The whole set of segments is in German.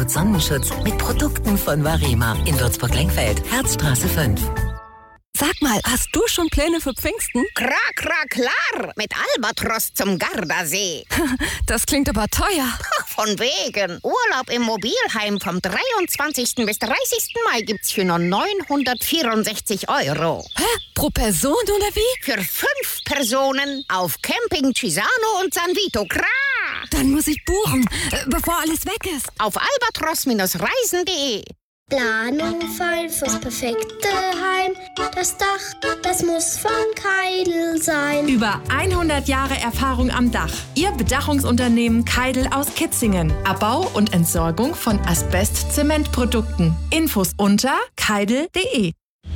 Sonnenschutz, Sonnenschutz mit Produkten von Varema in Würzburg-Lengfeld, Herzstraße 5. Sag mal, hast du schon Pläne für Pfingsten? Klar, mit Albatros zum Gardasee. Das klingt aber teuer. Von wegen. Urlaub im Mobilheim vom 23. bis 30. Mai gibt's für nur 964 €. Hä? Pro Person oder wie? Für 5 Personen auf Camping Cisano und San Vito. Dann muss ich buchen, bevor alles weg ist. Auf albatros-reisen.de. Planung fein fürs perfekte Heim. Das Dach, das muss von Keidel sein. Über 100 Jahre Erfahrung am Dach. Ihr Bedachungsunternehmen Keidel aus Kitzingen. Abbau und Entsorgung von Asbest-Zementprodukten. Infos unter keidel.de.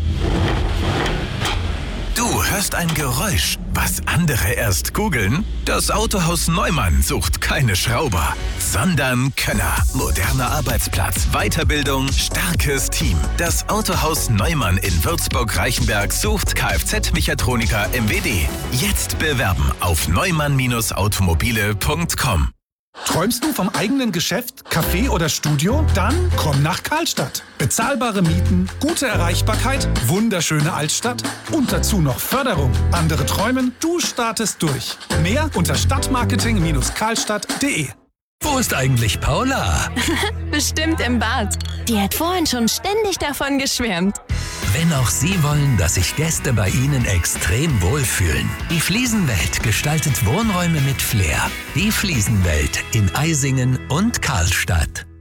Du hörst ein Geräusch, was andere erst googeln? Das Autohaus Neumann sucht keine Schrauber, sondern Könner. Moderner Arbeitsplatz, Weiterbildung, starkes Team. Das Autohaus Neumann in Würzburg-Reichenberg sucht Kfz-Mechatroniker MWD. Jetzt bewerben auf neumann-automobile.com. Träumst du vom eigenen Geschäft, Café oder Studio? Dann komm nach Karlstadt. Bezahlbare Mieten, gute Erreichbarkeit, wunderschöne Altstadt und dazu noch Förderung. Andere träumen, du startest durch. Mehr unter stadtmarketing-karlstadt.de. Wo ist eigentlich Paula? Bestimmt im Bad. Die hat vorhin schon ständig davon geschwärmt. Wenn auch Sie wollen, dass sich Gäste bei Ihnen extrem wohlfühlen. Die Fliesenwelt gestaltet Wohnräume mit Flair. Die Fliesenwelt in Eisingen und Karlstadt.